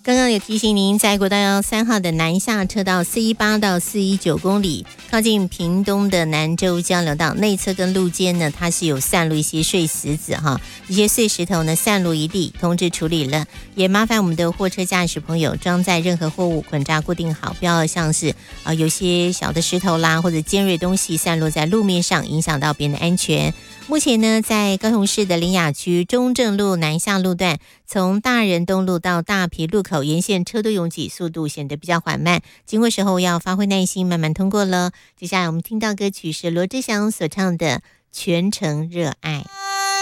刚刚有提醒您，在国道113号的南下车道418到419公里，靠近屏东的南州交流道内侧跟路肩呢，它是有散落一些碎石子哈，一些碎石头呢散落一地，通知处理了。也麻烦我们的货车驾驶朋友装载任何货物捆扎固定好，不要像是有些小的石头啦或者尖锐东西散落在路面上，影响到别人的安全。目前呢，在高雄市的苓雅区中正路南下路段，从大仁东路到大埤路口沿线车都拥挤，速度显得比较缓慢，经过时候要发挥耐心，慢慢通过了。接下来我们听到歌曲是罗志祥所唱的《全程热爱》。